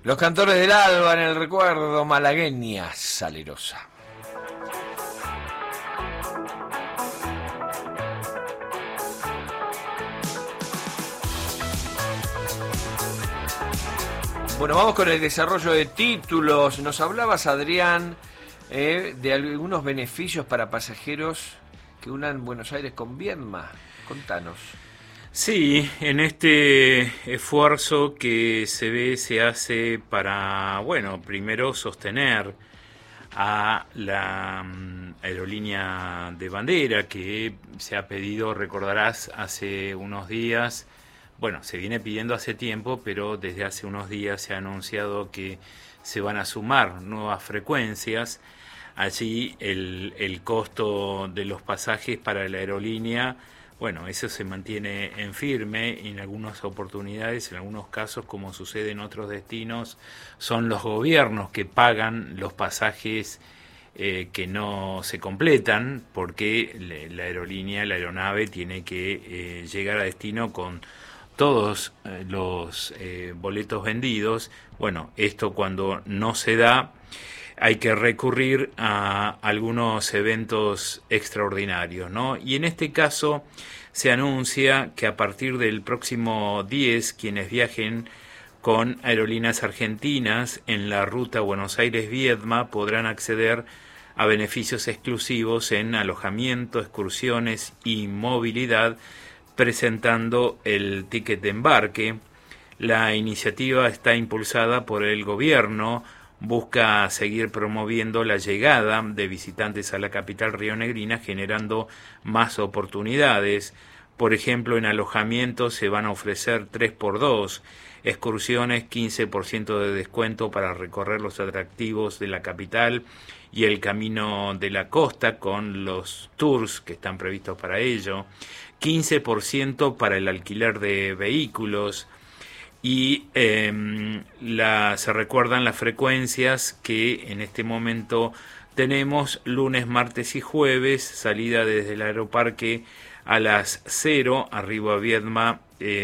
Los Cantores del Alba en el recuerdo, malagueña salerosa. Bueno, vamos con el desarrollo de títulos. Nos hablabas, Adrián, de algunos beneficios para pasajeros que unan Buenos Aires con Viedma. Contanos. Sí, en este esfuerzo que se hace para, bueno, primero sostener a la aerolínea de bandera que se ha pedido, recordarás, hace unos días. Bueno, se viene pidiendo hace tiempo, pero desde hace unos días se ha anunciado que se van a sumar nuevas frecuencias. Allí el costo de los pasajes para la aerolínea, bueno, eso se mantiene en firme. En algunas oportunidades, en algunos casos, como sucede en otros destinos, son los gobiernos que pagan los pasajes que no se completan, porque la aerolínea, la aeronave, tiene que llegar a destino con todos los boletos vendidos. Bueno, esto cuando no se da, hay que recurrir a algunos eventos extraordinarios, ¿no? Y en este caso se anuncia que a partir del próximo 10, quienes viajen con aerolíneas argentinas en la ruta Buenos Aires-Viedma podrán acceder a beneficios exclusivos en alojamiento, excursiones y movilidad, presentando el ticket de embarque. La iniciativa está impulsada por el gobierno, busca seguir promoviendo la llegada de visitantes a la capital rionegrina, generando más oportunidades. Por ejemplo, en alojamiento se van a ofrecer 3x2, excursiones 15% de descuento para recorrer los atractivos de la capital y el camino de la costa con los tours que están previstos para ello, 15% para el alquiler de vehículos. Y se recuerdan las frecuencias que en este momento tenemos: lunes, martes y jueves, salida desde el aeroparque a las 0, arriba a Viedma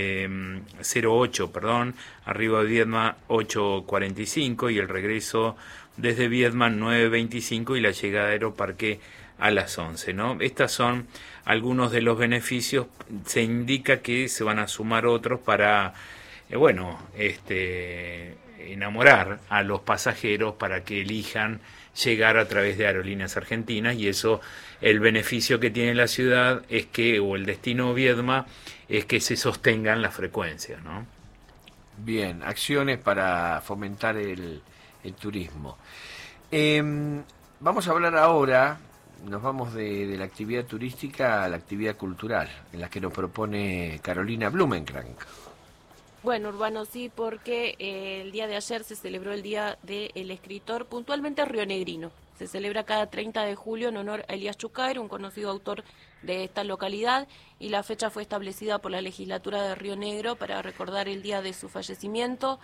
08, perdón, arriba a Viedma 8:45, y el regreso desde Viedma 9:25 y la llegada a aeroparque a las 11, ¿no? Estas son algunos de los beneficios. Se indica que se van a sumar otros para enamorar a los pasajeros para que elijan llegar a través de aerolíneas argentinas, y eso, el beneficio que tiene la ciudad es que, o el destino Viedma, es que se sostengan las frecuencias, ¿no? Bien, acciones para fomentar el turismo. Vamos a hablar ahora, nos vamos de la actividad turística a la actividad cultural, en la que nos propone Carolina Blumenkrank. Bueno, Urbano, sí, porque el día de ayer se celebró el Día del Escritor, puntualmente rionegrino. Se celebra cada 30 de julio en honor a Elías Chucair, un conocido autor de esta localidad, y la fecha fue establecida por la legislatura de Río Negro para recordar el día de su fallecimiento.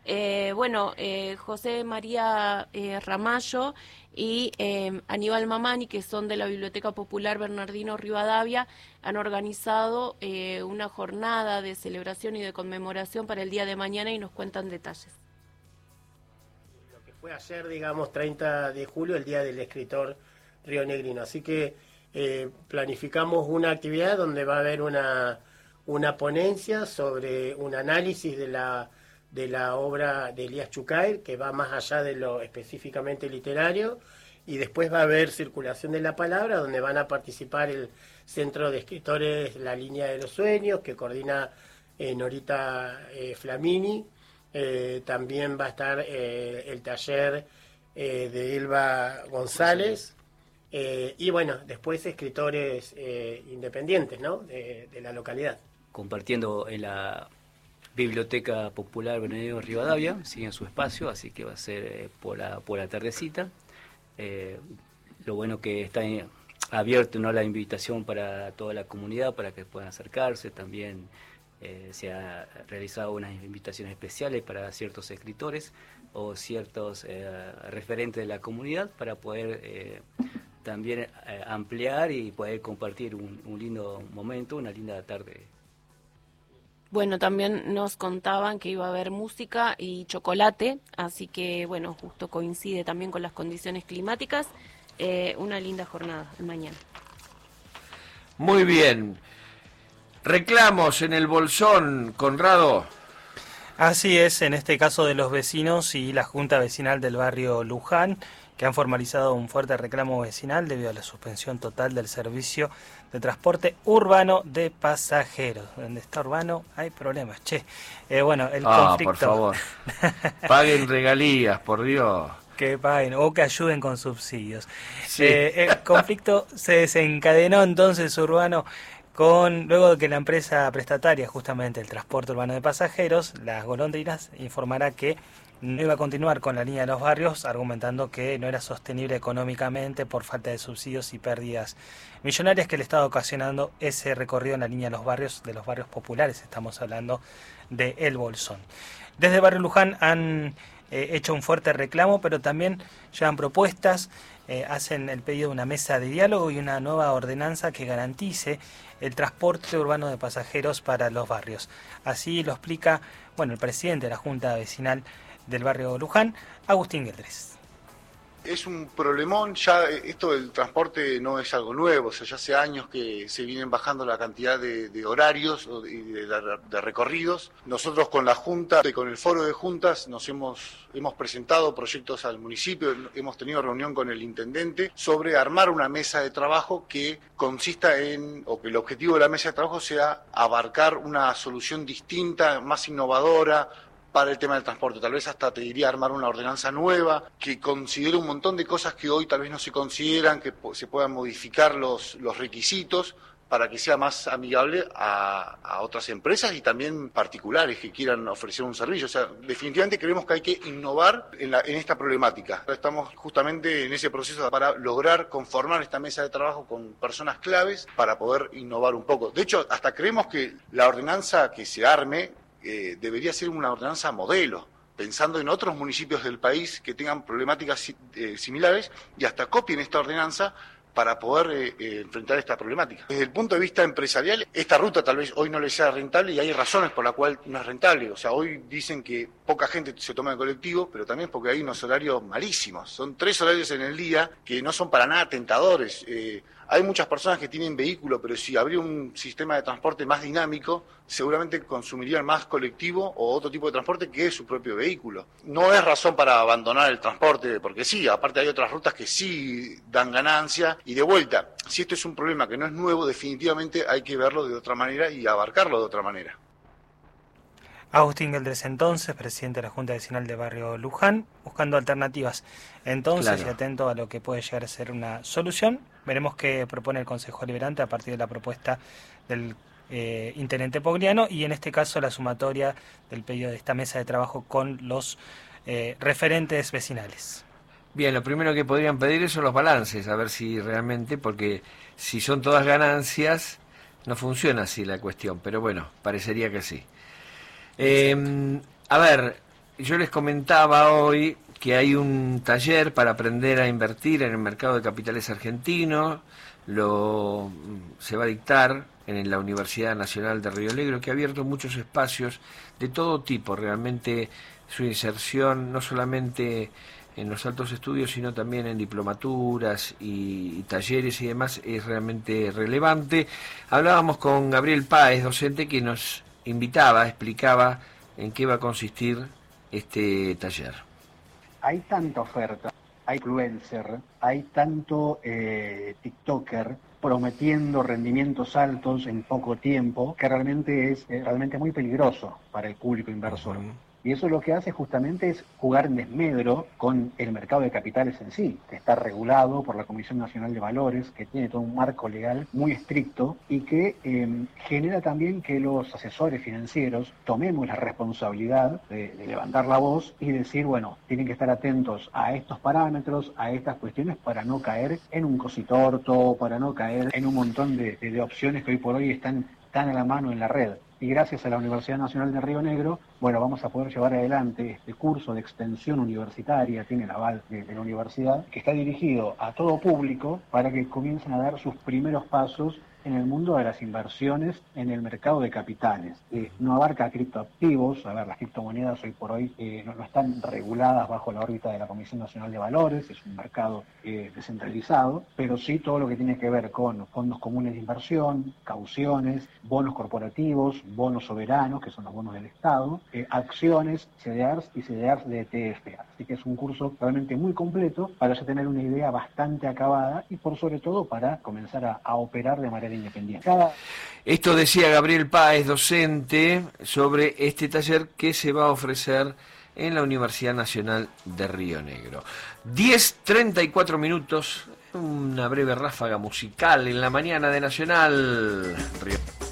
José María Ramallo y Aníbal Mamani, que son de la Biblioteca Popular Bernardino Rivadavia, han organizado una jornada de celebración y de conmemoración para el día de mañana, y nos cuentan detalles. Lo que fue ayer, digamos, 30 de julio, el Día del Escritor rionegrino. Así que planificamos una actividad donde va a haber una ponencia sobre un análisis de la obra de Elías Chucair, que va más allá de lo específicamente literario, y después va a haber circulación de la palabra, donde van a participar el Centro de Escritores La Línea de los Sueños, que coordina Norita Flamini. También va a estar el taller de Elba González, y bueno, después escritores independientes, ¿no?, de la localidad. Compartiendo en la Biblioteca Popular Bernardino Rivadavia, sigue en su espacio, así que va a ser por la tardecita. Lo bueno que está abierto, ¿no?, la invitación para toda la comunidad, para que puedan acercarse. También se ha realizado unas invitaciones especiales para ciertos escritores o ciertos referentes de la comunidad, para poder también ampliar y poder compartir un lindo momento, una linda tarde. Bueno, también nos contaban que iba a haber música y chocolate, así que bueno, justo coincide también con las condiciones climáticas. Una linda jornada mañana. Muy bien. Reclamos en el Bolsón, Conrado. Así es, en este caso de los vecinos y la Junta Vecinal del barrio Luján, que han formalizado un fuerte reclamo vecinal debido a la suspensión total del servicio de transporte urbano de pasajeros. Donde está urbano hay problemas, che. Bueno, el conflicto... por favor. Paguen regalías, por Dios. Que paguen o que ayuden con subsidios. Sí. El conflicto se desencadenó entonces urbano luego de que la empresa prestataria, justamente el transporte urbano de pasajeros, Las Golondrinas, informará que no iba a continuar con la línea de los barrios, argumentando que no era sostenible económicamente por falta de subsidios y pérdidas millonarias que le estaba ocasionando ese recorrido en la línea de los barrios populares. Estamos hablando de El Bolsón. Desde Barrio Luján han hecho un fuerte reclamo, pero también llevan propuestas, hacen el pedido de una mesa de diálogo y una nueva ordenanza que garantice el transporte urbano de pasajeros para los barrios. Así lo explica, el presidente de la Junta Vecinal del barrio Luján, Agustín Gueldres. Es un problemón, ya esto del transporte no es algo nuevo, o sea, ya hace años que se vienen bajando la cantidad de horarios y de recorridos. Nosotros con la Junta y con el foro de juntas hemos presentado proyectos al municipio, hemos tenido reunión con el intendente sobre armar una mesa de trabajo que consista o que el objetivo de la mesa de trabajo sea abarcar una solución distinta, más innovadora, para el tema del transporte, tal vez hasta te diría armar una ordenanza nueva que considere un montón de cosas que hoy tal vez no se consideran, que se puedan modificar los requisitos para que sea más amigable a otras empresas y también particulares que quieran ofrecer un servicio. O sea, definitivamente creemos que hay que innovar en esta problemática. Estamos justamente en ese proceso para lograr conformar esta mesa de trabajo con personas claves para poder innovar un poco. De hecho, hasta creemos que la ordenanza que se arme debería ser una ordenanza modelo, pensando en otros municipios del país que tengan problemáticas similares y hasta copien esta ordenanza para poder enfrentar esta problemática. Desde el punto de vista empresarial, esta ruta tal vez hoy no le sea rentable y hay razones por las cuales no es rentable. O sea, hoy dicen que poca gente se toma el colectivo, pero también porque hay unos horarios malísimos. Son 3 horarios en el día que no son para nada tentadores. Hay muchas personas que tienen vehículo, pero si habría un sistema de transporte más dinámico, seguramente consumirían más colectivo o otro tipo de transporte que su propio vehículo. No es razón para abandonar el transporte, porque sí, aparte hay otras rutas que sí dan ganancia. Y de vuelta, si esto es un problema que no es nuevo, definitivamente hay que verlo de otra manera y abarcarlo de otra manera. Agustín Gueldres, entonces, presidente de la Junta Vecinal de Barrio Luján, buscando alternativas. Entonces, claro, y atento a lo que puede llegar a ser una solución. Veremos qué propone el Consejo Deliberante a partir de la propuesta del intendente Pogliano y en este caso la sumatoria del pedido de esta mesa de trabajo con los referentes vecinales. Bien, lo primero que podrían pedir son los balances, a ver si realmente, porque si son todas ganancias, no funciona así la cuestión, pero bueno, parecería que sí. A ver, yo les comentaba hoy que hay un taller para aprender a invertir en el mercado de capitales argentino, se va a dictar en la Universidad Nacional de Río Negro, que ha abierto muchos espacios de todo tipo, realmente su inserción no solamente en los altos estudios, sino también en diplomaturas y talleres y demás, es realmente relevante. Hablábamos con Gabriel Páez, docente, que nos explicaba en qué va a consistir este taller. Hay tanta oferta, hay influencer, hay tanto TikToker prometiendo rendimientos altos en poco tiempo que realmente es muy peligroso para el público inversor. Y eso lo que hace justamente es jugar en desmedro con el mercado de capitales en sí, que está regulado por la Comisión Nacional de Valores, que tiene todo un marco legal muy estricto y que genera también que los asesores financieros tomemos la responsabilidad de levantar la voz y decir, bueno, tienen que estar atentos a estos parámetros, a estas cuestiones para no caer en un cositorto, para no caer en un montón de opciones que hoy por hoy están tan a la mano en la red. Y gracias a la Universidad Nacional de Río Negro, vamos a poder llevar adelante este curso de extensión universitaria, tiene el aval de la universidad, que está dirigido a todo público para que comiencen a dar sus primeros pasos en el mundo de las inversiones en el mercado de capitales. No abarca criptoactivos, a ver, las criptomonedas hoy por hoy no están reguladas bajo la órbita de la Comisión Nacional de Valores, es un mercado descentralizado, pero sí todo lo que tiene que ver con fondos comunes de inversión, cauciones, bonos corporativos, bonos soberanos, que son los bonos del Estado, acciones, CDRs y CDRs de ETF. Así que es un curso realmente muy completo para ya tener una idea bastante acabada y por sobre todo para comenzar a operar de manera independiente. Esto decía Gabriel Páez, docente, sobre este taller que se va a ofrecer en la Universidad Nacional de Río Negro. 10:34 minutos, una breve ráfaga musical en la mañana de Nacional Río.